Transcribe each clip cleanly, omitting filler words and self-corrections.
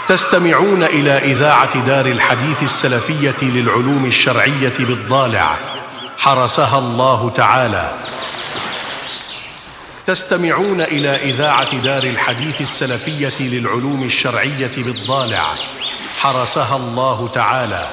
تستمعون إلى إذاعة دار الحديث السلفية للعلوم الشرعية بالضالع حرسها الله تعالى. تستمعون إلى إذاعة دار الحديث السلفية للعلوم الشرعية بالضالع حرسها الله تعالى.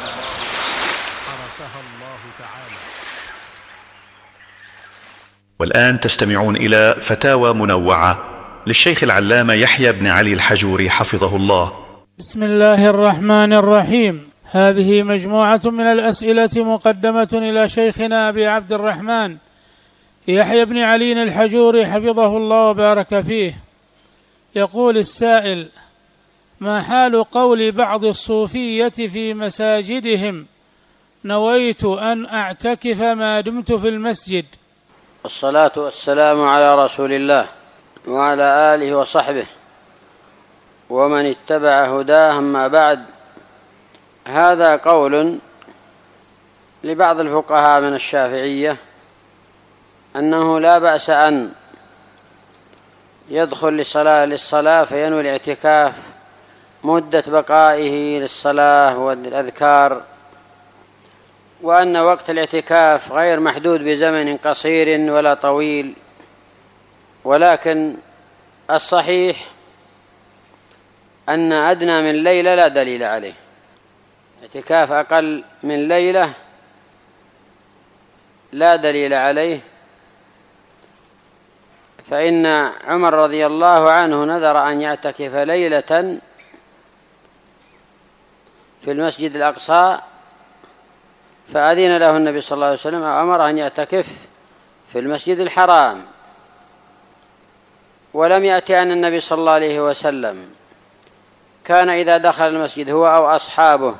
والآن تستمعون إلى فتاوى منوعة للشيخ العلامة يحيى بن علي الحجوري حفظه الله. بسم الله الرحمن الرحيم. هذه مجموعة من الأسئلة مقدمة إلى شيخنا أبي عبد الرحمن يحيى بن علي الحجوري حفظه الله وبارك فيه. يقول السائل: ما حال قول بعض الصوفية في مساجدهم نويت أن أعتكف ما دمت في المسجد؟ الصلاة والسلام على رسول الله وعلى آله وصحبه ومن اتبع هداه، أما بعد. هذا قول لبعض الفقهاء من الشافعية أنه لا بأس أن يدخل للصلاة فينوي الاعتكاف مدة بقائه للصلاة والأذكار، وأن وقت الاعتكاف غير محدود بزمن قصير ولا طويل، ولكن الصحيح أن أدنى من ليلة لا دليل عليه. اعتكاف أقل من ليلة لا دليل عليه، فإن عمر رضي الله عنه نذر أن يعتكف ليلة في المسجد الأقصى، فأذن له النبي صلى الله عليه وسلم وأمر أن يعتكف في المسجد الحرام. ولم يأتي أن النبي صلى الله عليه وسلم كان إذا دخل المسجد هو أو أصحابه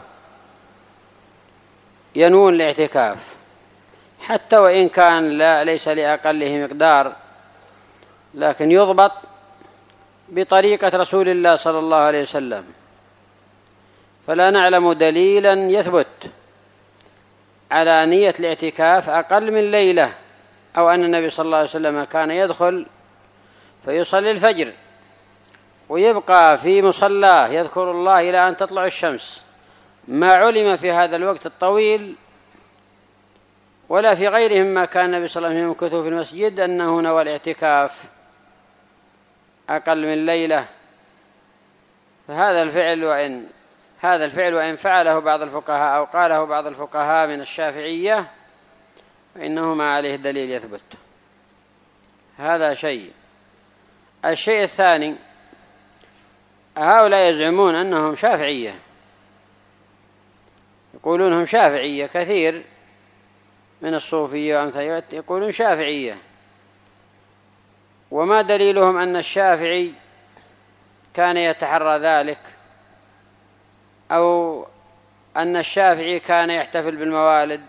ينوون الاعتكاف، حتى وإن كان ليس لأقله مقدار، لكن يضبط بطريقة رسول الله صلى الله عليه وسلم. فلا نعلم دليلا يثبت على نية الاعتكاف أقل من ليلة، أو أن النبي صلى الله عليه وسلم كان يدخل فيصلي الفجر ويبقى في مصلاه يذكر الله إلى أن تطلع الشمس، ما علم في هذا الوقت الطويل ولا في غيره مما كان النبي صلى الله عليه وسلم يمكثه في المسجد أنه نوى الاعتكاف أقل من ليلة. فهذا الفعل وإن فعله بعض الفقهاء أو قاله بعض الفقهاء من الشافعية فإنه ما عليه دليل يثبت. هذا شيء. الشيء الثاني: هؤلاء يزعمون أنهم شافعية، يقولون هم شافعية، كثير من الصوفية وأمثالهم يقولون شافعية. وما دليلهم أن الشافعي كان يتحرى ذلك، أو أن الشافعي كان يحتفل بالموالد،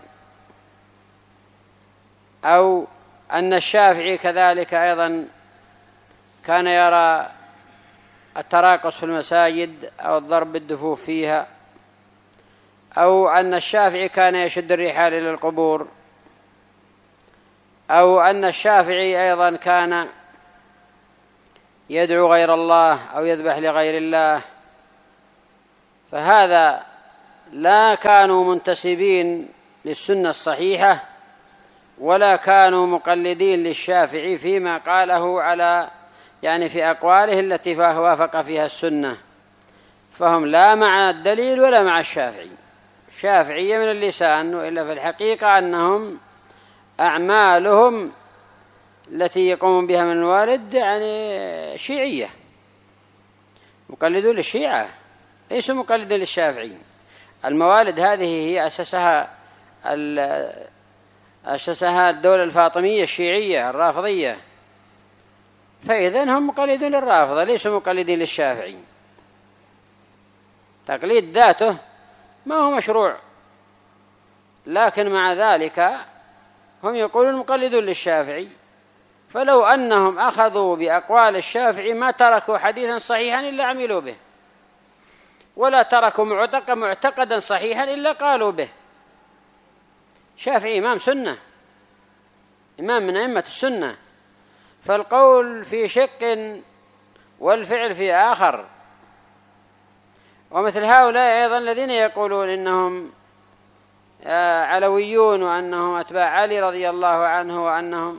أو أن الشافعي كذلك أيضا كان يرى التراقص في المساجد أو الضرب بالدفوف فيها، أو أن الشافعي كان يشد الرحال إلى القبور، أو أن الشافعي أيضا كان يدعو غير الله أو يذبح لغير الله. فهذا لا كانوا منتسبين للسنة الصحيحة ولا كانوا مقلدين للشافعي فيما قاله في أقواله التي وافق فيها السنة، فهم لا مع الدليل ولا مع الشافعي. شافعية من اللسان، وإلا في الحقيقة أنهم أعمالهم التي يقومون بها من الوالد شيعية، مقلدون للشيعة، ليسوا مقلدين للشافعي. الموالد هذه هي أسسها الدولة الفاطمية الشيعية الرافضية، فإذن هم مقلدون للرافضة ليسوا مقلدين للشافعي. تقليد ذاته ما هو مشروع، لكن مع ذلك هم يقولون مقلدون للشافعي. فلو أنهم أخذوا بأقوال الشافعي ما تركوا حديثا صحيحا إلا عملوا به، ولا تركوا معتقدا صحيحا إلا قالوا به. شافعي إمام سنة، إمام من أئمة السنة، فالقول في شق والفعل في آخر. ومثل هؤلاء أيضا الذين يقولون إنهم علويون وأنهم أتباع علي رضي الله عنه وأنهم،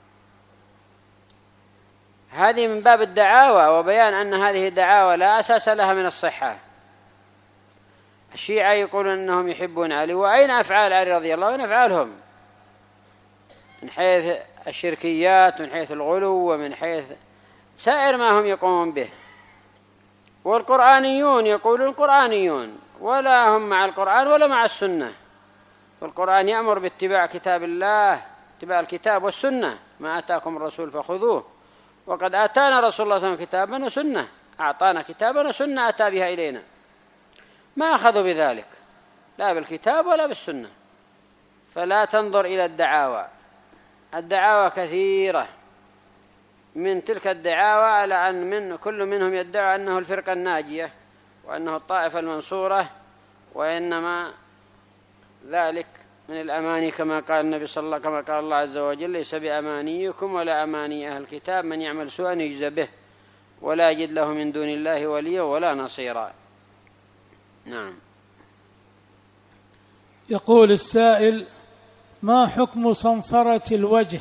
هذه من باب الدعاوى وبيان أن هذه الدعاوى لا أساس لها من الصحة. الشيعة يقولون أنهم يحبون علي، وأين أفعال علي رضي الله عنه؟ أفعالهم من حيث الشركيات ومن حيث الغلو ومن حيث سائر ما هم يقومون به. والقرآنيون يقولون قرآنيون ولا هم مع القرآن ولا مع السنة، والقرآن يأمر باتباع كتاب الله، اتباع الكتاب والسنة، ما آتاكم الرسول فخذوه، وقد آتانا رسول الله صلى الله عليه وسلم كتابا وسنة، أعطانا كتابا وسنة أتى بها إلينا، ما أخذوا بذلك لا بالكتاب ولا بالسنة. فلا تنظر إلى الدعاوى، الدعاوى كثيرة، من تلك الدعاوى على أن من كل منهم يدعي أنه الفرقة الناجية وأنه الطائفة المنصورة، وإنما ذلك من الأماني كما قال النبي صلى الله عليه وسلم، كما قال الله عز وجل: ليس بأمانيكم ولا أماني أهل الكتاب، من يعمل سوءا يجزى به ولا يجد له من دون الله وليا ولا نصيرا. نعم. يقول السائل: ما حكم صنفرة الوجه؟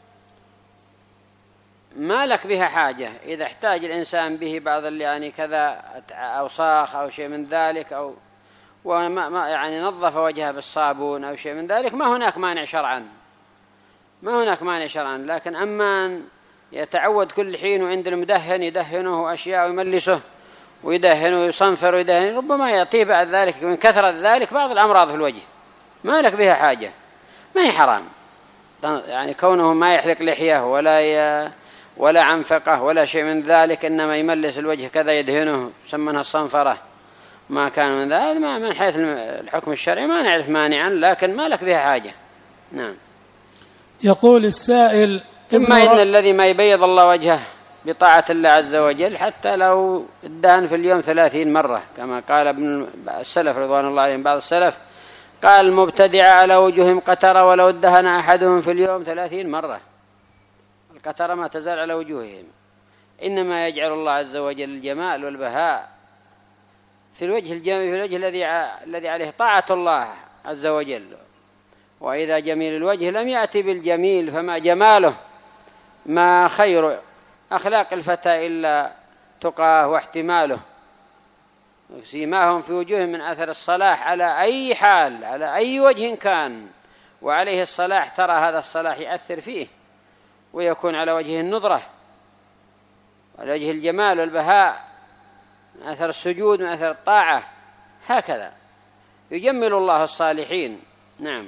ما لك بها حاجة، إذا احتاج الإنسان به بعض يعني كذا أوساخ أو شيء من ذلك، أو وما يعني نظف وجهه بالصابون أو شيء من ذلك، ما هناك مانع شرعا، ما هناك مانع شرعا. لكن أما يتعود كل حين وعند المدهن يدهنه أشياء ويملسه ويدهن ويصنفر ويدهن، ربما يأتيه بعد ذلك من كثرة ذلك بعض الأمراض في الوجه، ما لك بها حاجة، ما هي حرام. يعني كونه ما يحلق لحية ولا عنفقه ولا شيء من ذلك، إنما يملس الوجه كذا يدهنه، سمنها الصنفرة، ما كان من ذلك من حيث الحكم الشرعي ما نعرف مانعا، لكن ما لك بها حاجة. نعم. يقول السائل: إما إن الذي ما يبيض الله وجهه بطاعة الله عز وجل حتى لو ادهن في اليوم 30 مرة، كما قال ابن السلف رضوان الله عليهم، بعض السلف قال: المبتدع على وجوههم قترة ولو ادهن أحدهم في اليوم 30 مرة. القترة ما تزال على وجوههم، إنما يجعل الله عز وجل الجمال والبهاء في الوجه الجميل، في الوجه الذي عليه طاعة الله عز وجل. وإذا جميل الوجه لم يأتي بالجميل فما جماله، ما خير أخلاق الفتى إلا تقاه واحتماله، سيماهم في وجوههم من أثر الصلاح على أي حال، على أي وجه كان وعليه الصلاح، ترى هذا الصلاح يأثر فيه ويكون على وجه النظرة وعلى وجه الجمال والبهاء، من أثر السجود، من أثر الطاعة، هكذا يجمل الله الصالحين. نعم.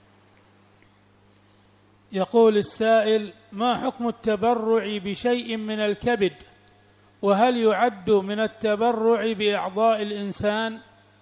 يقول السائل: ما حكم التبرع بشيء من الكبد؟ وهل يعد من التبرع بأعضاء الإنسان؟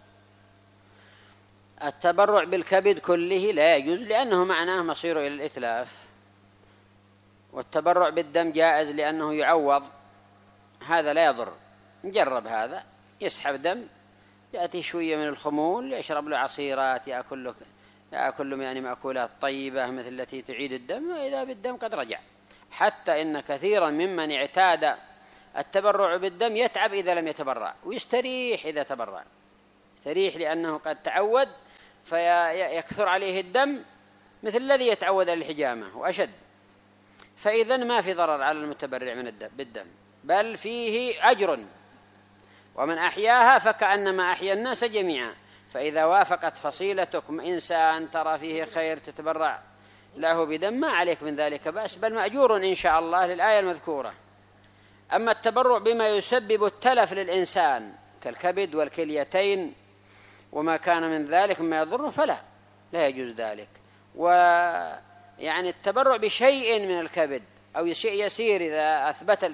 التبرع بالكبد كله لا يجوز، لأنه معناه مصير إلى الإتلاف. والتبرع بالدم جائز لأنه يعوض، هذا لا يضر. نجرب هذا، يسحب دم، يأتي شوية من الخمول، يشرب له عصيرات، يأكل يعني مأكولات طيبة مثل التي تعيد الدم، وإذا بالدم قد رجع. حتى إن كثيرا ممن اعتاد التبرع بالدم يتعب إذا لم يتبرع، ويستريح إذا تبرع، يستريح لأنه قد تعود فيكثر عليه الدم مثل الذي يتعود على الحجامة وأشد. فإذا ما في ضرر على المتبرع من بالدم، بل فيه أجر، ومن أحياها فكأنما أحيا الناس جميعا. فإذا وافقت فصيلتك إنسان ترى فيه خير تتبرع له بدم، ما عليك من ذلك بأس، بل مأجور إن شاء الله للآية المذكورة. أما التبرع بما يسبب التلف للإنسان كالكبد والكليتين وما كان من ذلك مما يضره فلا يجوز ذلك. ويعني التبرع بشيء من الكبد أو شيء يسير إذا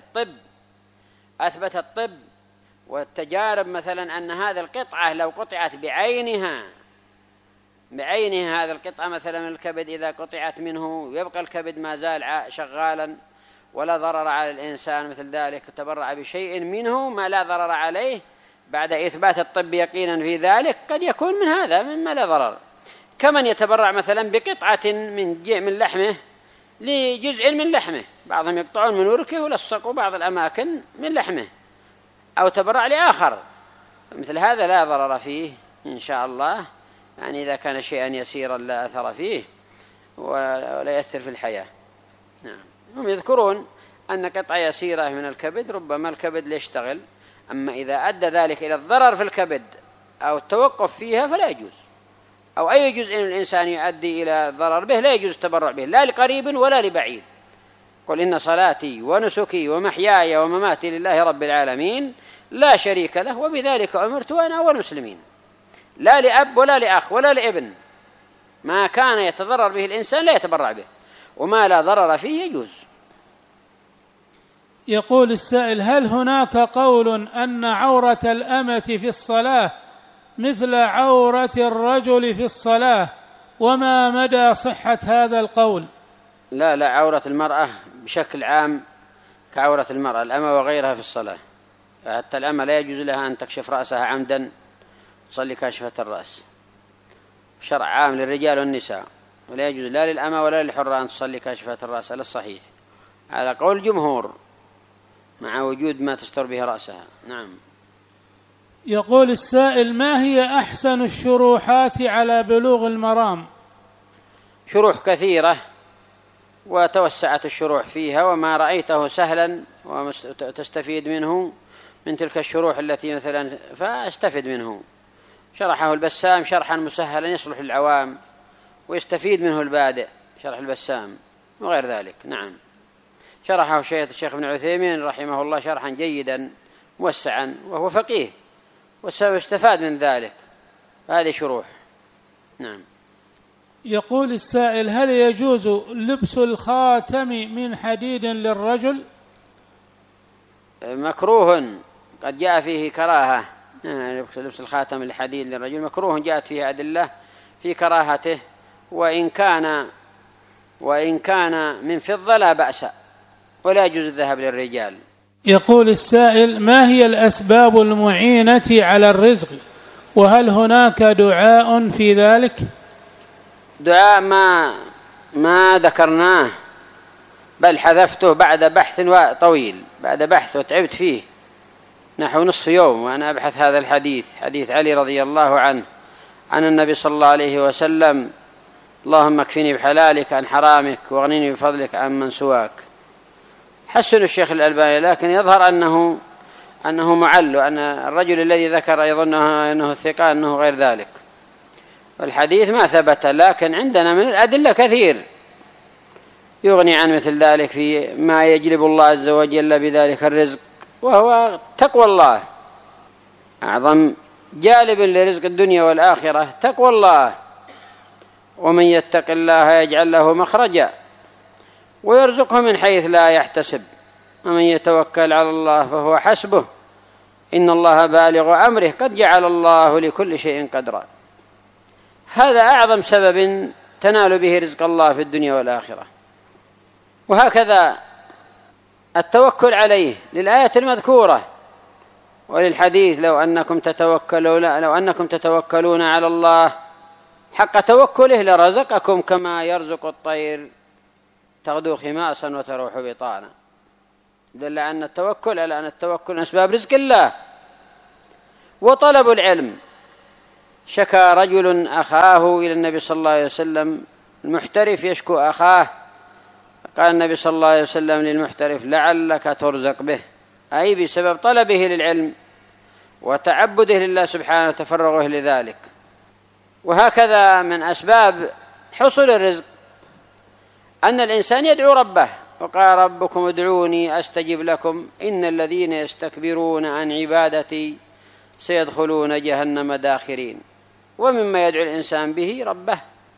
أثبت الطب والتجارب مثلا أن هذه القطعة لو قطعت بعينها هذه القطعة مثلا من الكبد، إذا قطعت منه يبقى الكبد ما زال شغالا ولا ضرر على الإنسان، مثل ذلك تبرع بشيء منه ما لا ضرر عليه بعد إثبات الطب يقينا في ذلك، قد يكون من هذا مما لا ضرر. كمن يتبرع مثلا بقطعة من لحمه لجزء من لحمه، بعضهم يقطعون من وركه ولصقوا بعض الأماكن من لحمه، أو تبرع لآخر مثل هذا لا ضرر فيه إن شاء الله، يعني إذا كان شيئا يسيرا لا أثر فيه ولا يأثر في الحياة. نعم. هم يذكرون أن قطعة يسيرة من الكبد ربما الكبد لا يشتغل، أما إذا أدى ذلك إلى الضرر في الكبد أو التوقف فيها فلا يجوز، أو أي جزء من الإنسان يؤدي إلى الضرر به لا يجوز التبرع به، لا لقريب ولا لبعيد. قل إن صلاتي ونسكي ومحياي ومماتي لله رب العالمين لا شريك له وبذلك أمرت وأنا أول المسلمين. لا لأب ولا لأخ ولا لابن، ما كان يتضرر به الإنسان لا يتبرع به، وما لا ضرر فيه يجوز. يقول السائل: هل هناك قول أن عورة الأمة في الصلاة مثل عورة الرجل في الصلاة، وما مدى صحة هذا القول؟ لا، عورة المرأة بشكل عام كعورة المرأة الأمة وغيرها في الصلاة. حتى الأمة لا يجوز لها أن تكشف رأسها عمدا تصلي كاشفة الرأس، شرع عام للرجال والنساء، ولا يجوز لا للأمة ولا للحرة أن تصلي كاشفة الرأس على الصحيح على قول الجمهور، مع وجود ما تستر به رأسها. نعم. يقول السائل: ما هي أحسن الشروحات على بلوغ المرام؟ شروح كثيرة وتوسعت الشروح فيها، وما رأيته سهلا وتستفيد منه من تلك الشروح التي مثلا فاستفد منه. شرحه البسام شرحا مسهلا يصلح للعوام ويستفيد منه البادئ، شرح البسام وغير ذلك. نعم. شرحه الشيخ ابن عثيمين رحمه الله شرحا جيدا موسعا، وهو فقيه واستفاد من ذلك. هذه شروح. نعم. يقول السائل: هل يجوز لبس الخاتم من حديد للرجل؟ مكروه، قد جاء فيه كراهة. لبس الخاتم الحديد للرجل مكروه، جاءت فيه أدلة في كراهته، وإن كان من فضة لا بأس، ولا يجوز الذهب للرجال. يقول السائل: ما هي الأسباب المعينة على الرزق، وهل هناك دعاء في ذلك؟ دعاء ما ذكرناه، بل حذفته بعد بحث طويل، بعد بحث وتعبت فيه نحو نصف يوم وأنا أبحث هذا الحديث، حديث علي رضي الله عنه عن النبي صلى الله عليه وسلم: اللهم اكفني بحلالك عن حرامك واغنني بفضلك عن من سواك. حسن الشيخ الألباني، لكن يظهر أنه معل، أن الرجل الذي ذكر يظن أنه الثقة أنه غير ذلك، والحديث ما ثبت. لكن عندنا من الأدلة كثير يغني عن مثل ذلك في ما يجلب الله عز وجل بذلك الرزق، وهو تقوى الله. أعظم جالب لرزق الدنيا والآخرة تقوى الله، ومن يتق الله يجعل له مخرجا ويرزقه من حيث لا يحتسب، ومن يتوكل على الله فهو حسبه، إن الله بالغ أمره قد جعل الله لكل شيء قدرا. هذا أعظم سبب تنال به رزق الله في الدنيا والآخرة. وهكذا التوكل عليه للآية المذكورة وللحديث: لو أنكم تتوكلون على الله حق توكله لرزقكم كما يرزق الطير تغدو خماصا وتروح بطانا. دل أن التوكل على أن التوكل من أسباب رزق الله. وطلب العلم، شكى رجل أخاه إلى النبي صلى الله عليه وسلم، المحترف يشكو أخاه، قال النبي صلى الله عليه وسلم للمحترف: لعلك ترزق به، أي بسبب طلبه للعلم وتعبده لله سبحانه وتفرغه لذلك. وهكذا من أسباب حصول الرزق أن الإنسان يدعو ربه، وقال: ربكم ادعوني أستجب لكم إن الذين يستكبرون عن عبادتي سيدخلون جهنم داخرين. ومما يدعو الإنسان به ربه: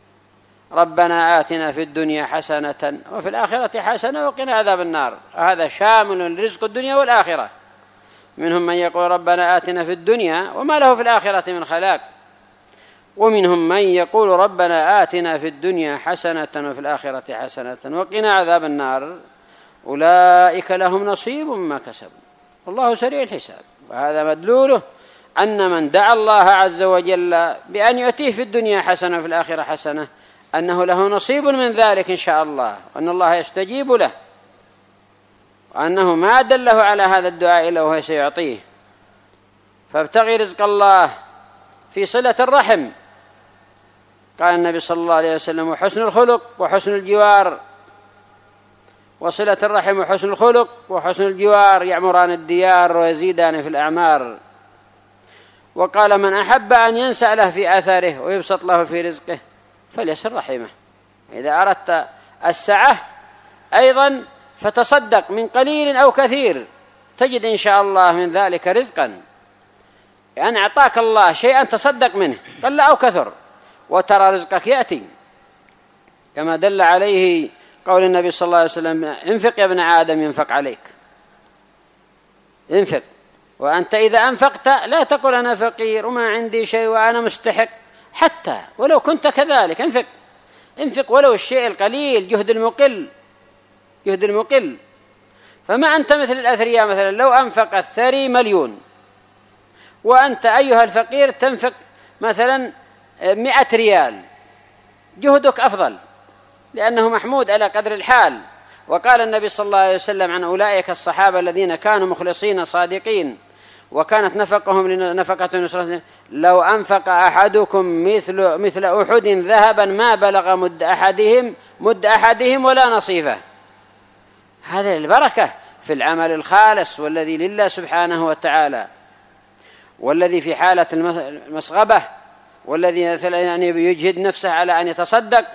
ربنا آتنا في الدنيا حسنة وفي الآخرة حسنة وقنا عذاب النار. هذا شامل لرزق الدنيا والآخرة. منهم من يقول ربنا آتنا في الدنيا وما له في الآخرة من خلاق، ومنهم من يقول ربنا آتنا في الدنيا حسنة وفي الآخرة حسنة وقنا عذاب النار. أولئك لهم نصيب مما كسبوا والله سريع الحساب. وهذا مدلوله أن من دعا الله عز وجل بأن يأتيه في الدنيا حسنة وفي الآخرة حسنة أنه له نصيب من ذلك إن شاء الله، وأن الله يستجيب له، وأنه ما دله على هذا الدعاء إلا وهو سيعطيه. فابتغي رزق الله في صلة الرحم. قال النبي صلى الله عليه وسلم: وحسن الخلق وحسن الجوار. وصلة الرحم وحسن الخلق وحسن الجوار يعمران الديار ويزيدان في الأعمار. وقال: من أحب أن ينسأ له في أثره ويبسط له في رزقه فليصل رحمه. إذا أردت السعة أيضا فتصدق من قليل أو كثير، تجد إن شاء الله من ذلك رزقا. أن أعطاك الله شيئا تصدق منه قل أو كثر، وترى رزقك يأتي، كما دل عليه قول النبي صلى الله عليه وسلم: انفق يا ابن آدم ينفق عليك. انفق، وأنت إذا أنفقت لا تقل أنا فقير وما عندي شيء وأنا مستحق، حتى ولو كنت كذلك انفق ولو الشيء القليل، جهد المقل. فما أنت مثل الأثرياء مثلا، لو أنفق الثري 1,000,000 وأنت أيها الفقير تنفق مثلا 100 ريال، جهدك أفضل لأنه محمود على قدر الحال. وقال النبي صلى الله عليه وسلم عن أولئك الصحابة الذين كانوا مخلصين صادقين وكانت نفقهم لنفقة نصرة: لو أنفق أحدكم مثل أحد ذهبا ما بلغ مد أحدهم ولا نصيفه. هذا البركة في العمل الخالص والذي لله سبحانه وتعالى، والذي في حالة المسغبة، والذي يعني يجهد نفسه على أن يتصدق.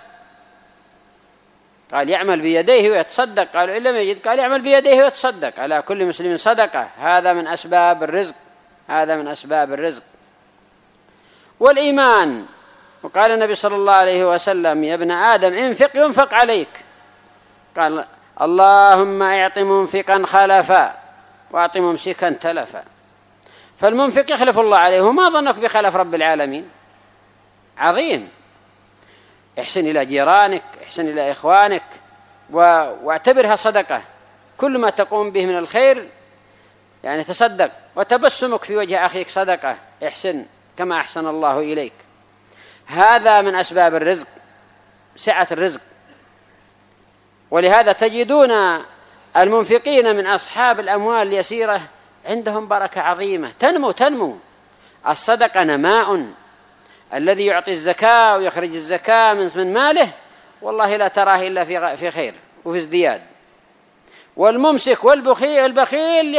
قال: يعمل بيديه ويتصدق. قالوا: إن لم يجد، قال: يعمل بيديه ويتصدق. على كل مسلم صدقة. هذا من أسباب الرزق. والإيمان. وقال النبي صلى الله عليه وسلم: يا ابن آدم انفق ينفق عليك. قال: اللهم اعط منفقا خلفا واعط ممسكا تلفا. فالمنفق يخلف الله عليه. وما ظنك بخلف رب العالمين؟ عظيم. احسن إلى جيرانك، احسن إلى إخوانك، واعتبرها صدقة. كل ما تقوم به من الخير يعني تصدق، وتبسمك في وجه أخيك صدقة. احسن كما أحسن الله إليك. هذا من أسباب الرزق، سعة الرزق. ولهذا تجدون المنفقين من أصحاب الأموال اليسيرة عندهم بركة عظيمة، تنمو. الصدقة نماء. الذي يعطي الزكاة ويخرج الزكاة من ماله والله لا تراه إلا في خير وفي ازدياد. والممسك والبخيل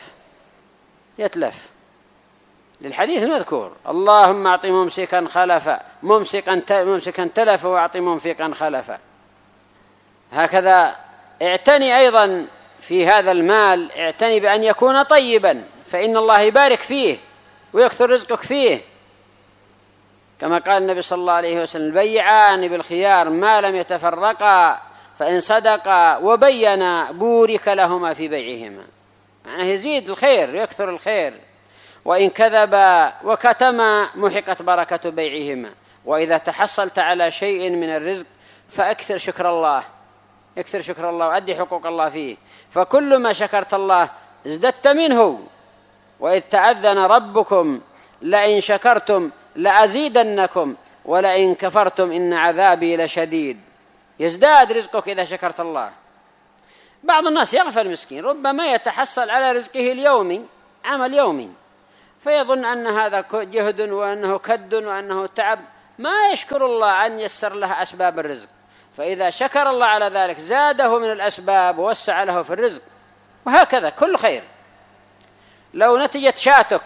يتلف. للحديث المذكور: اللهم أعط ممسكا خلفا ممسكا تلفا وأعط منفقا خلفا. هكذا اعتني أيضا في هذا المال، اعتني بأن يكون طيبا، فإن الله يبارك فيه ويكثر رزقك فيه، كما قال النبي صلى الله عليه وسلم: البيعان بالخيار ما لم يتفرقا فإن صدقا وبينا بورك لهما في بيعهما. معناه يزيد الخير ويكثر الخير. وإن كذبا وكتما محقت بركة بيعهما. وإذا تحصلت على شيء من الرزق فأكثر شكر الله، وأدي حقوق الله فيه. فكل ما شكرت الله ازددت منه. وإذ تأذن ربكم لئن شكرتم لأزيدنكم ولئن كفرتم إن عذابي لشديد. يزداد رزقك إذا شكرت الله. بعض الناس يغفل مسكين، ربما يتحصل على رزقه اليومي، عمل يومي، فيظن أن هذا جهد وأنه كد وأنه تعب، ما يشكر الله أن يسر له أسباب الرزق. فإذا شكر الله على ذلك زاده من الأسباب ووسع له في الرزق. وهكذا كل خير. لو نتجت شاتك،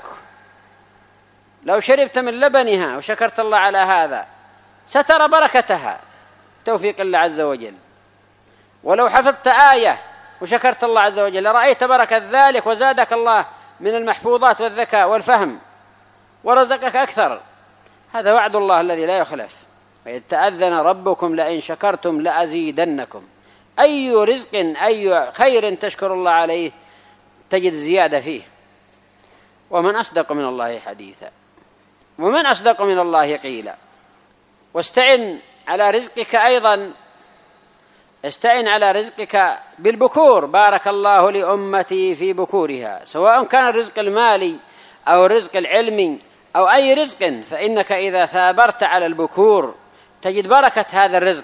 لو شربت من لبنها وشكرت الله على هذا سترى بركتها، توفيق الله عز وجل. ولو حفظت آية وشكرت الله عز وجل رأيت بركة ذلك، وزادك الله من المحفوظات والذكاء والفهم ورزقك أكثر. هذا وعد الله الذي لا يخلف. وإذ تأذن ربكم لئن شكرتم لأزيدنكم. أي رزق أي خير تشكر الله عليه تجد زيادة فيه. ومن أصدق من الله حديثا، ومن أصدق من الله قيلا. واستعن على رزقك أيضا، استعن على رزقك بالبكور. بارك الله لأمتي في بكورها، سواء كان الرزق المالي أو الرزق العلمي أو أي رزق، فإنك إذا ثابرت على البكور تجد بركة هذا الرزق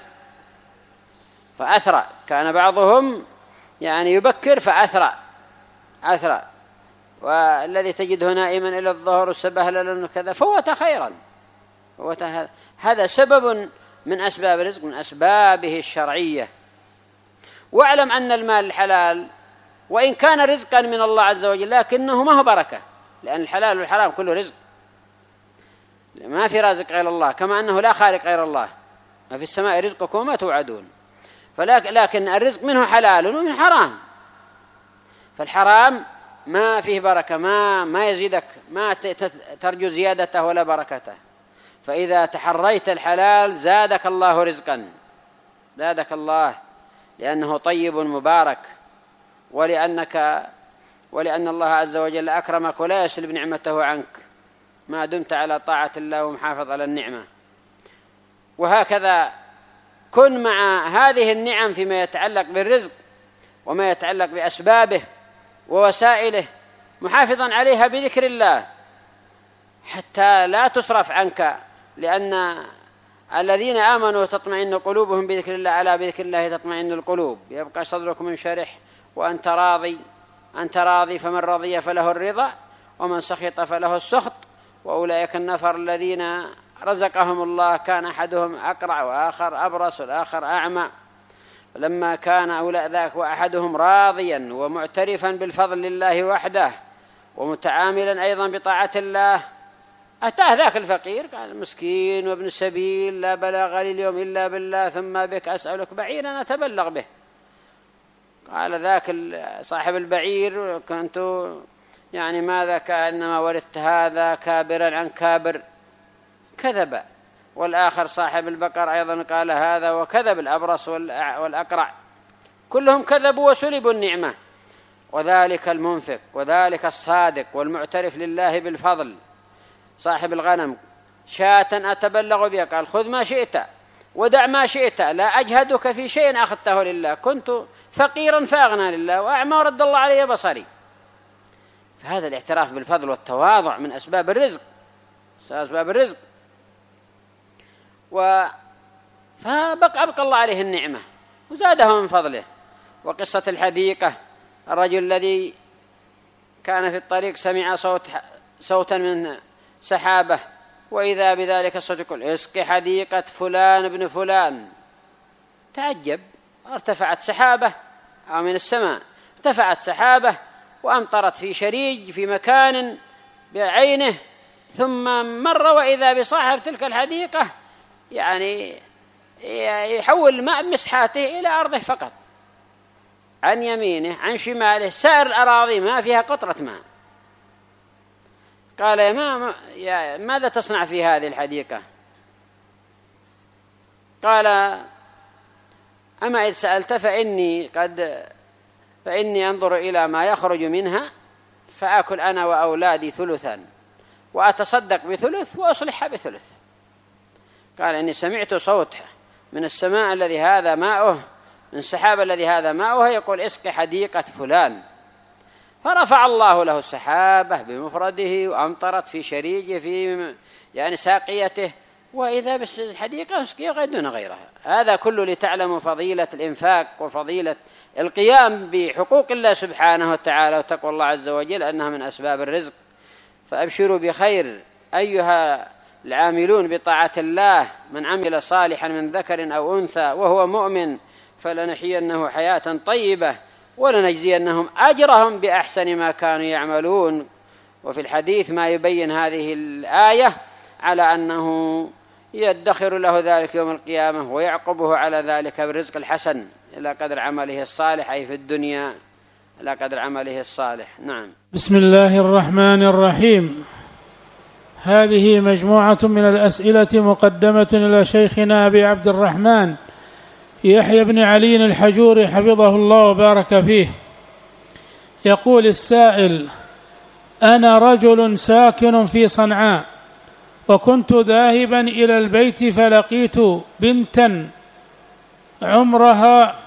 فأثرى. كان بعضهم يعني يبكر فأثرى، والذي تجده نائما إلى الظهر سبهللا كذا فوت خيرا. هذا سبب من أسباب الرزق، من أسبابه الشرعية. واعلم أن المال الحلال وإن كان رزقا من الله عز وجل لكنه ما هو بركة، لأن الحلال والحرام كله رزق، ما في رازق غير الله، كما أنه لا خالق غير الله، ما في السماء رزقكم وما توعدون. لكن الرزق منه حلال ومنه حرام، فالحرام ما فيه بركة، ما يزيدك، ما ترجو زيادته ولا بركته. فإذا تحريت الحلال زادك الله رزقا، زادك الله، لأنه طيب مبارك، ولأن الله عز وجل أكرمك ولا يسلب نعمته عنك ما دمت على طاعة الله ومحافظ على النعمة. وهكذا كن مع هذه النعم فيما يتعلق بالرزق وما يتعلق بأسبابه ووسائله محافظا عليها بذكر الله حتى لا تصرف عنك، لأن الذين آمنوا تطمئن قلوبهم بذكر الله، ألا بذكر الله تطمئن القلوب. يبقى صدرك منشرح وأنت راضي، فمن رضي فله الرضا ومن سخط فله السخط. وأولئك النفر الذين رزقهم الله كان أحدهم أقرع وآخر أبرص والآخر أعمى، لما كان أولئك ذاك وأحدهم راضيا ومعترفا بالفضل لله وحده ومتعاملا أيضا بطاعة الله، أتاه ذاك الفقير قال مسكين وابن السبيل لا بلاغ لي اليوم إلا بالله ثم بك أسألك بعيرا أتبلغ به. قال ذاك صاحب البعير كنت يعني ماذا كأنما ورثت هذا كابرا عن كابر، كذب. والآخر صاحب البقر أيضا قال هذا وكذب، الأبرص والأقرع كلهم كذبوا وسلبوا النعمة. وذلك المنفق وذلك الصادق والمعترف لله بالفضل صاحب الغنم شاة أتبلغ بها قال خذ ما شئت ودع ما شئت لا أجهدك في شيء أخذته لله، كنت فقيرا فأغنى لله وأعمى ورد الله علي بصري. فهذا الاعتراف بالفضل والتواضع من أسباب الرزق. فأبقى الله عليه النعمة وزاده من فضله. وقصة الحديقة، الرجل الذي كان في الطريق سمع صوتا من سحابة وإذا بذلك الصوت يقول اسقي حديقة فلان ابن فلان. تعجب، ارتفعت سحابة أو من السماء ارتفعت سحابة وأمطرت في شريج في مكان بعينه، ثم مر وإذا بصاحب تلك الحديقة يعني يحول ماء مسحاته إلى أرضه فقط، عن يمينه عن شماله سائر الأراضي ما فيها قطرة ماء. قال يا ماذا تصنع في هذه الحديقة؟ قال أما إذ سألت فإني أنظر إلى ما يخرج منها فأكل أنا وأولادي ثلثا وأتصدق بثلث وأصلحها بثلث. قال إني سمعت صوت من السماء الذي هذا ماؤه، من السحاب الذي هذا ماؤه يقول اسقي حديقة فلان، فرفع الله له السحابة بمفرده وأمطرت في شريجه في يعني ساقيته، وإذا بالحديقة اسقيها دون غيرها. هذا كله لتعلموا فضيلة الإنفاق وفضيلة القيام بحقوق الله سبحانه وتعالى وتقوى الله عز وجل أنها من أسباب الرزق. فأبشروا بخير أيها العاملون بطاعة الله، من عمل صالحا من ذكر أو أنثى وهو مؤمن فلنحيينه حياة طيبة ولنجزينهم أجرهم بأحسن ما كانوا يعملون. وفي الحديث ما يبين هذه الآية على أنه يدخر له ذلك يوم القيامة ويعقبه على ذلك بالرزق الحسن إلى قدر عمله الصالح، أي في الدنيا إلى قدر عمله الصالح. نعم. بسم الله الرحمن الرحيم. هذه مجموعة من الأسئلة مقدمة إلى شيخنا أبي عبد الرحمن يحيى بن علي الحجوري حفظه الله وبارك فيه. يقول السائل: أنا رجل ساكن في صنعاء، وكنت ذاهبا إلى البيت فلقيت بنتا عمرها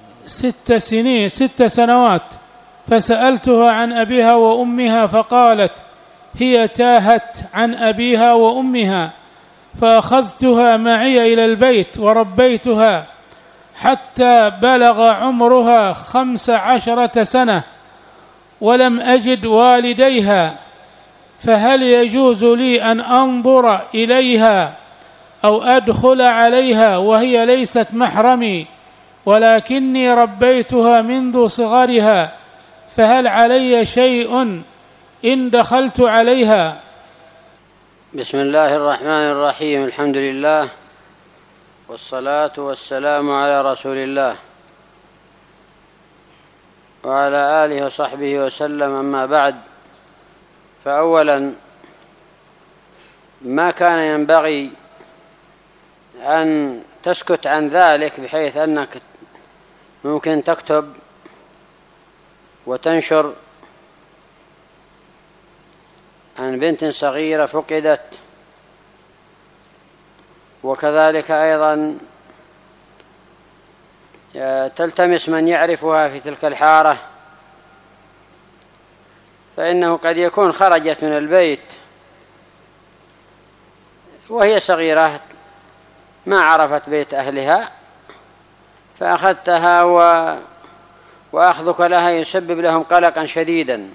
6 سنوات، فسألتها عن أبيها وأمها فقالت هي تاهت عن أبيها وأمها، فأخذتها معي إلى البيت وربيتها حتى بلغ عمرها 15 سنة، ولم أجد والديها، فهل يجوز لي أن أنظر إليها أو أدخل عليها وهي ليست محرمي ولكني ربيتها منذ صغرها، فهل علي شيء إن دخلت عليها؟ بسم الله الرحمن الرحيم. الحمد لله والصلاة والسلام على رسول الله وعلى آله وصحبه وسلم. أما بعد، فأولا ما كان ينبغي أن تسكت عن ذلك بحيث أنك ممكن تكتب وتنشر عن بنت صغيرة فقدت، وكذلك أيضا تلتمس من يعرفها في تلك الحارة، فإنه قد يكون خرجت من البيت وهي صغيرة ما عرفت بيت أهلها، فأخذتها وأخذك لها يسبب لهم قلقا شديدا،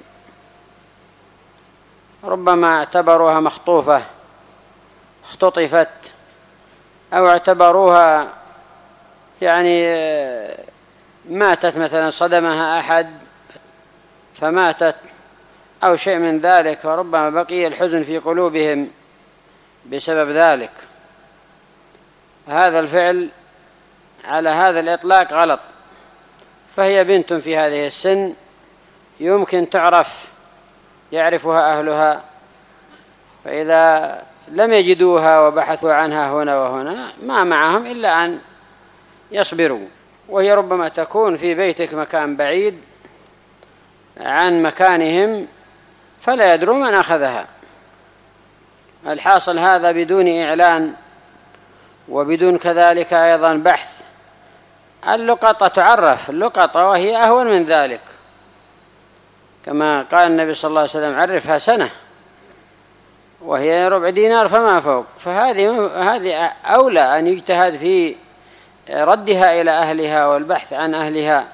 ربما اعتبروها مخطوفة اختطفت، أو اعتبروها يعني ماتت مثلا، صدمها أحد فماتت أو شيء من ذلك، وربما بقي الحزن في قلوبهم بسبب ذلك. هذا الفعل على هذا الإطلاق غلط، فهي بنت في هذه السن يمكن تعرف، يعرفها أهلها، فإذا لم يجدوها وبحثوا عنها هنا وهنا ما معهم إلا أن يصبروا، وهي ربما تكون في بيتك مكان بعيد عن مكانهم فلا يدرون من أخذها. الحاصل هذا بدون إعلان وبدون كذلك أيضا بحث. اللقطة تعرف، اللقطة وهي أهون من ذلك، كما قال النبي صلى الله عليه وسلم: عرفها سنة وهي ربع دينار فما فوق. فهذه أولى أن يجتهد في ردها إلى أهلها والبحث عن أهلها،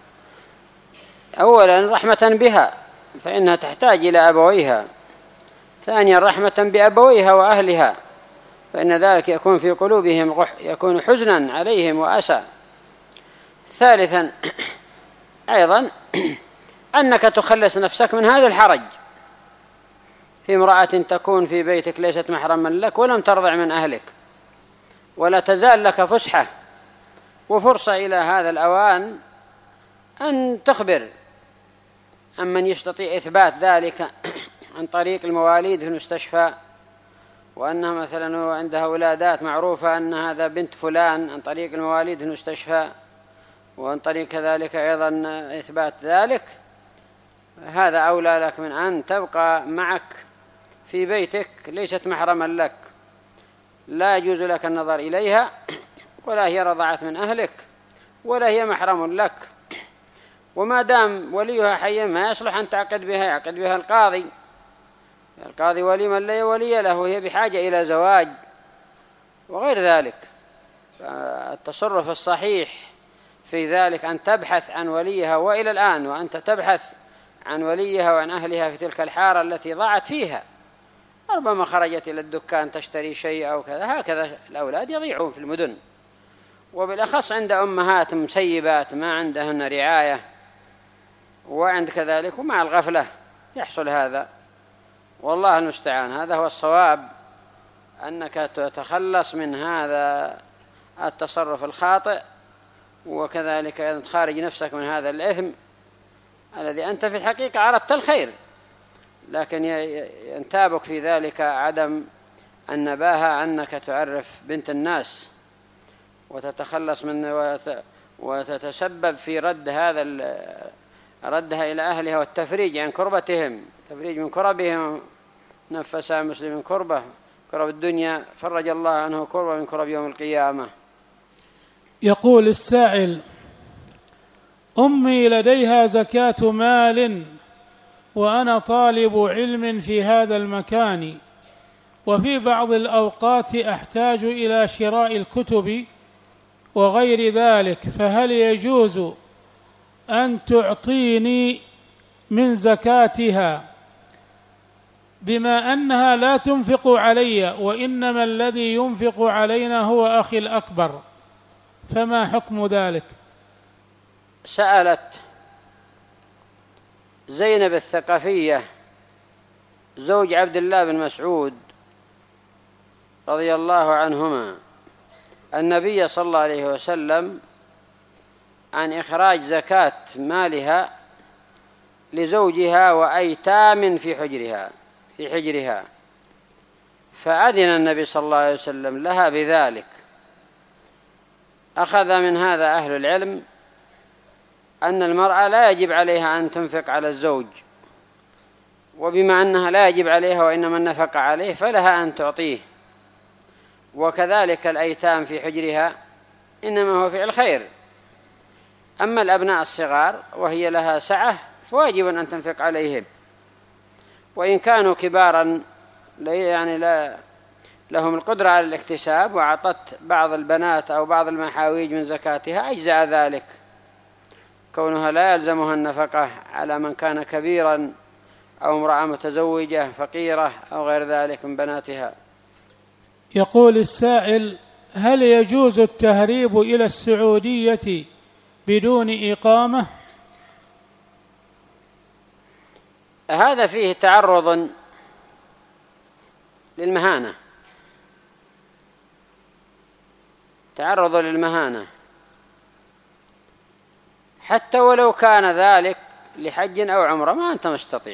أولا رحمة بها فإنها تحتاج إلى أبويها، ثانيا رحمة بأبويها وأهلها فإن ذلك يكون في قلوبهم يكون حزنا عليهم وأسى، ثالثا أيضا أنك تخلص نفسك من هذا الحرج في امرأة تكون في بيتك ليست محرما لك ولم ترضع من أهلك، ولا تزال لك فسحة وفرصة إلى هذا الأوان أن تخبر عمن يستطيع إثبات ذلك عن طريق المواليد في المستشفى، وأنها مثلا عندها ولادات معروفة أن هذا بنت فلان عن طريق المواليد في المستشفى، وعن طريق كذلك أيضا إثبات ذلك. هذا أولى لك من أن تبقى معك في بيتك ليست محرما لك، لا يجوز لك النظر إليها، ولا هي رضعت من أهلك، ولا هي محرم لك. وما دام وليها حيا ما يصلح أن تعقد بها، يعقد بها القاضي ولي من لا ولي له، هي بحاجة إلى زواج وغير ذلك. التصرف الصحيح في ذلك أن تبحث عن وليها، وإلى الآن وأنت تبحث عن وليها وعن أهلها في تلك الحارة التي ضاعت فيها، ربما خرجت إلى الدكان تشتري شيء أو كذا. هكذا الأولاد يضيعون في المدن، وبالأخص عند أمهات مسيبات ما عندهن رعاية، وعند كذلك ومع الغفلة يحصل هذا، والله المستعان. هذا هو الصواب، أنك تتخلص من هذا التصرف الخاطئ، وكذلك أن تخارج نفسك من هذا الإثم الذي أنت في الحقيقة أردت الخير، لكن ينتابك في ذلك عدم النباهة أنك تعرف بنت الناس وتتخلص من وتتسبب في ردها إلى أهلها والتفريج عن كربتهم، تفريج من كربهم. نفس عن مسلم كربة، كرب الدنيا فرج الله عنه كربة من كرب يوم القيامة. يقول السائل: أمي لديها زكاة مال وأنا طالب علم في هذا المكان، وفي بعض الأوقات أحتاج إلى شراء الكتب وغير ذلك، فهل يجوز أن تعطيني من زكاتها بما أنها لا تنفق علي وإنما الذي ينفق علينا هو أخي الأكبر، فما حكم ذلك؟ سألت زينب الثقفية زوج عبد الله بن مسعود رضي الله عنهما النبي صلى الله عليه وسلم عن إخراج زكاة مالها لزوجها وأيتام في حجرها، فأذن النبي صلى الله عليه وسلم لها بذلك. أخذ من هذا أهل العلم أن المرأة لا يجب عليها أن تنفق على الزوج، وبما أنها لا يجب عليها وإنما النفقة عليه فلها أن تعطيه، وكذلك الأيتام في حجرها إنما هو فعل خير. أما الأبناء الصغار وهي لها سعة فواجب أن تنفق عليهم، وإن كانوا كبارا يعني لا لهم القدرة على الاكتساب وأعطت بعض البنات أو بعض المحاويج من زكاتها أجزاء ذلك، كونها لا يلزمها النفقة على من كان كبيرا أو امرأة متزوجة فقيرة أو غير ذلك من بناتها. يقول السائل: هل يجوز التهريب إلى السعودية بدون إقامة؟ هذا فيه تعرض للمهانة حتى ولو كان ذلك لحج أو عمرة ما أنت مستطيع.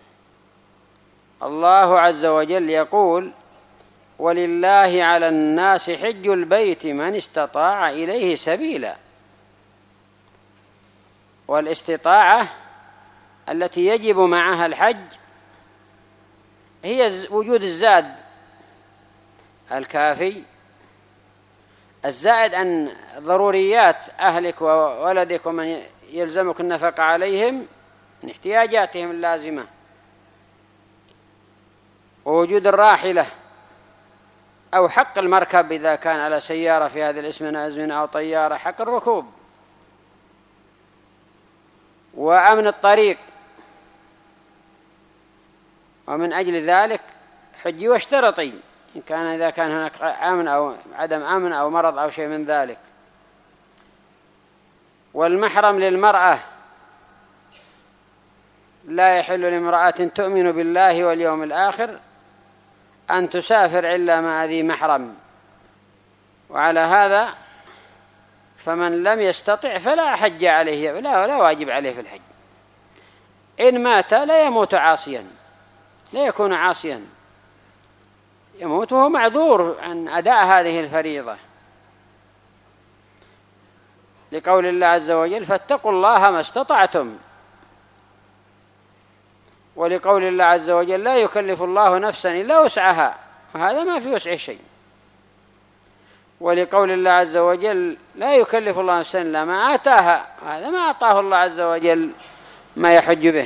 الله عز وجل يقول: ولله على الناس حج البيت من استطاع إليه سبيلا. والاستطاعة التي يجب معها الحج هي وجود الزاد الكافي، الزائد أن ضروريات أهلك وولدك ومن يلزمك النفقة عليهم من احتياجاتهم اللازمة، ووجود الراحلة أو حق المركب إذا كان على سيارة في هذه الأزمنة أو طيارة، حق الركوب، وأمن الطريق. ومن أجل ذلك حجي واشترطي إذا كان هناك أمن أو عدم أمن أو مرض أو شيء من ذلك. والمحرم للمرأة لا يحل لامرأة تؤمن بالله واليوم الآخر أن تسافر إلا مع ذي محرم، وعلى هذا فمن لم يستطع فلا حج عليه ولا واجب عليه في الحج. إن مات لا يموت عاصيا، لا يكون عاصيا، يموت وهو معذور عن أداء هذه الفريضة، لقول الله عز وجل: فاتقوا الله ما استطعتم. ولقول الله عز وجل: لا يكلف الله نفسا إلا وسعها، وهذا ما في وسع شيء. ولقول الله عز وجل: لا يكلف الله نفسا إلا ما آتاها، وهذا ما أعطاه الله عز وجل ما يحج به.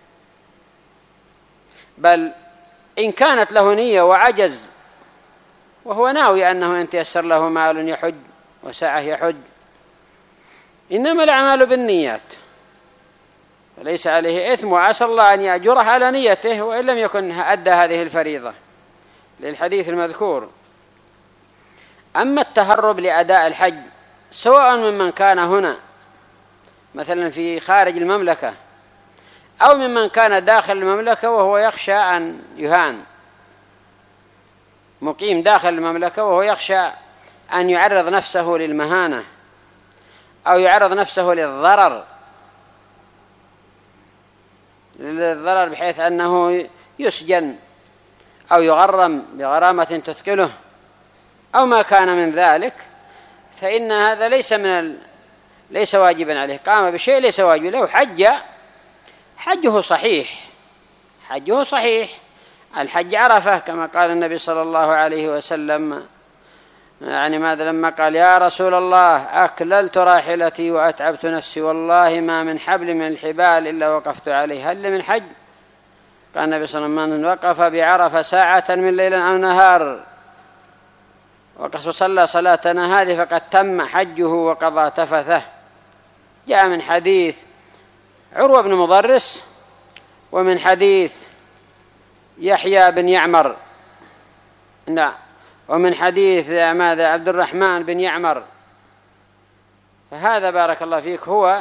بل إن كانت له نية وعجز وهو ناوي أنه إن تيسر له مال يحج وسعه يحج، إنما الأعمال بالنيات، وليس عليه إثم، وعسى الله أن يأجره على نيته وإن لم يكن أدى هذه الفريضة للحديث المذكور. أما التهرب لأداء الحج سواء ممن كان هنا مثلا في خارج المملكة أو ممن كان داخل المملكة وهو يخشى أن يهان، مقيم داخل المملكة وهو يخشى أن يعرض نفسه للمهانة أو يعرض نفسه للضرر بحيث أنه يسجن أو يغرم بغرامة تثقله أو ما كان من ذلك، فإن هذا ليس واجبا عليه، قام بشيء ليس واجبا له. حجه صحيح. الحج عرفة كما قال النبي صلى الله عليه وسلم، يعني ماذا لما قال: يا رسول الله أكللت راحلتي وأتعبت نفسي، والله ما من حبل من الحبال إلا وقفت عليه، هل من حج؟ قال النبي صلى الله عليه وسلم: من وقف بعرفة ساعة من ليل أو نهار وصلى صلاة نهار فقد تم حجه وقضى تفثه. جاء من حديث عروة بن مضرس ومن حديث يحيى بن يعمر، نعم، ومن حديث ماذا عبد الرحمن بن يعمر. فهذا بارك الله فيك هو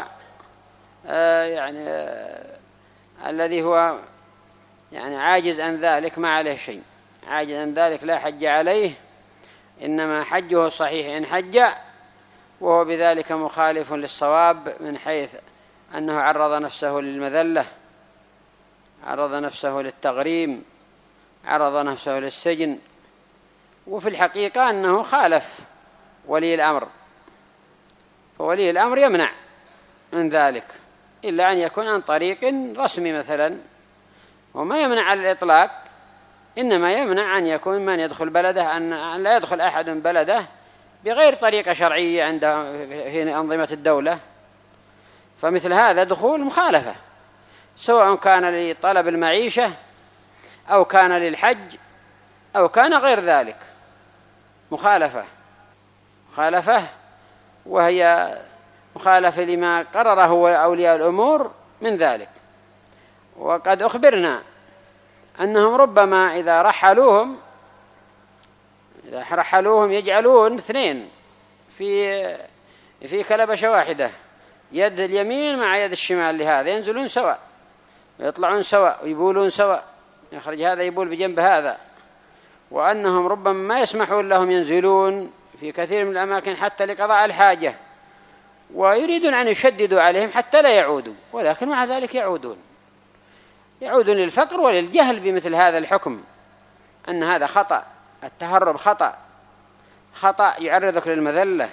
يعني الذي هو يعني عاجز عن ذلك، ما عليه شيء، عاجز عن ذلك لا حج عليه، إنما حجه صحيح إن حج، وهو بذلك مخالف للصواب من حيث أنه عرض نفسه للمذلة، عرض نفسه للتغريم، عرض نفسه للسجن، وفي الحقيقة أنه خالف ولي الأمر، فولي الأمر يمنع من ذلك إلا أن يكون عن طريق رسمي مثلا، وما يمنع على الإطلاق، إنما يمنع أن يكون من يدخل بلده أن لا يدخل أحد بلده بغير طريقة شرعية عندهم في أنظمة الدولة. فمثل هذا دخول مخالفة، سواء كان لطلب المعيشة أو كان للحج أو كان غير ذلك، مخالفة، وهي مخالفة لما قرره أولياء الأمور من ذلك. وقد أخبرنا أنهم ربما إذا رحلوهم يجعلون اثنين في كلبشة واحدة، يد اليمين مع يد الشمال لهذا، ينزلون سواء ويطلعون سواء ويبولون سواء، يخرج هذا يبول بجنب هذا، وأنهم ربما ما يسمحون لهم ينزلون في كثير من الأماكن حتى لقضاء الحاجة، ويريدون أن يشددوا عليهم حتى لا يعودوا، ولكن مع ذلك يعودون للفقر وللجهل بمثل هذا الحكم، أن هذا خطأ، التهرب خطأ يعرضك للمذلة،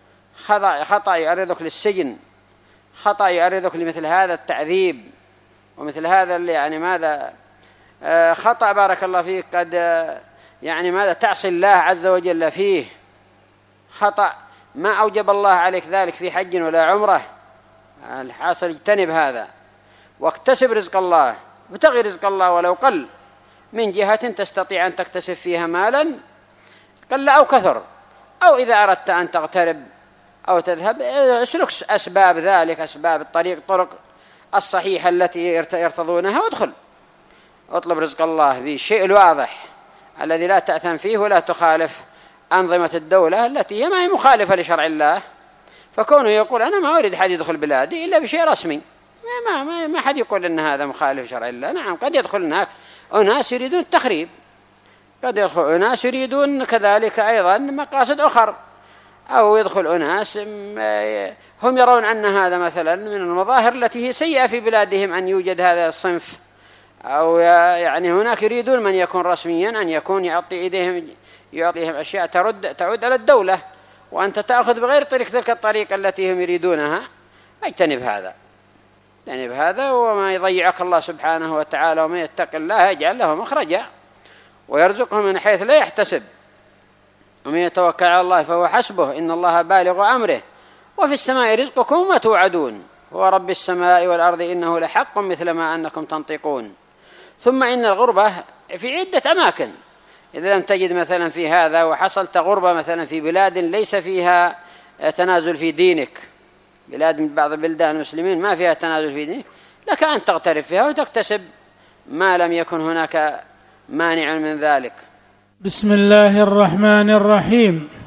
خطأ يعرضك للسجن، خطأ يعرضك لمثل هذا التعذيب، ومثل هذا اللي يعني ماذا خطأ بارك الله فيك قد يعني ماذا تعصي الله عز وجل فيه، خطأ ما أوجب الله عليك ذلك في حج ولا عمره. الحاصل اجتنب هذا واكتسب رزق الله، ابتغي رزق الله ولو قل، من جهة تستطيع أن تكتسب فيها مالا قل أو كثر، أو إذا أردت أن تغترب أو تذهب اسلك أسباب ذلك، أسباب الطرق الصحيحة التي يرتضونها، وادخل اطلب رزق الله بالشيء الواضح الذي لا تأثم فيه ولا تخالف أنظمة الدولة التي ما هي مخالفة لشرع الله. فكونه يقول أنا ما أريد حد يدخل بلادي إلا بشيء رسمي، ما حد يقول أن هذا مخالف شرع الله. نعم، قد يدخل هناك أناس يريدون التخريب، قد يدخل أناس يريدون كذلك أيضا مقاصد أخر، أو يدخل أناس هم يرون أن هذا مثلا من المظاهر التي هي سيئة في بلادهم أن يوجد هذا الصنف، أو يعني هناك يريدون من يكون رسميا أن يكون يعطيهم أشياء تعود على الدولة، وأنت تأخذ بغير طريق تلك الطريقة التي هم يريدونها. اجتنب هذا، وما يضيعك الله سبحانه وتعالى، ومن يتق الله يجعل له مخرجا ويرزقه من حيث لا يحتسب، ومن يتوكل على الله فهو حسبه، إن الله بالغ أمره، وفي السماء رزقكم وما توعدون، هو رب السماء والأرض إنه لحق مثل ما أنكم تنطقون. ثم إن الغربة في عدة أماكن، إذا لم تجد مثلا في هذا وحصلت غربة مثلا في بلاد ليس فيها تنازل في دينك، بلاد من بعض بلدان المسلمين ما فيها تنازل في دينك، لك أن تغترب فيها وتكتسب ما لم يكن هناك مانع من ذلك. بسم الله الرحمن الرحيم.